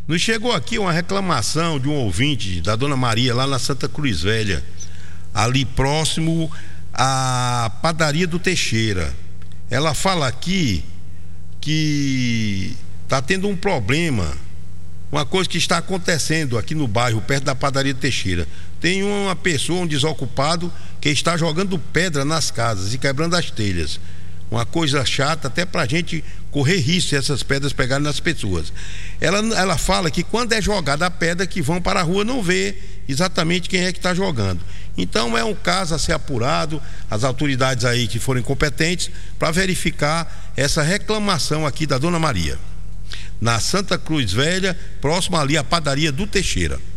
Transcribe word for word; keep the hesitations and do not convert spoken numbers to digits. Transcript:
Nos chegou aqui uma reclamação de um ouvinte da Dona Maria, lá na Santa Cruz Velha, ali próximo à padaria do Teixeira. Ela fala aqui que está tendo um problema, uma coisa que está acontecendo aqui no bairro, perto da padaria do Teixeira. Tem uma pessoa, um desocupado, que está jogando pedra nas casas e quebrando as telhas. Uma coisa chata até para a gente correr risco se essas pedras pegarem nas pessoas. Ela, ela fala que quando é jogada a pedra, que vão para a rua não vê exatamente quem é que está jogando. Então é um caso a ser apurado, as autoridades aí que forem competentes, para verificar essa reclamação aqui da Dona Maria, na Santa Cruz Velha, próximo ali à padaria do Teixeira.